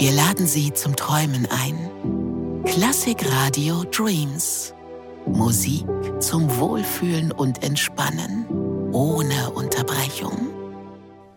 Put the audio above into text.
Wir laden Sie zum Träumen ein. Klassik Radio Dreams. Musik zum Wohlfühlen und Entspannen. Ohne Unterbrechung.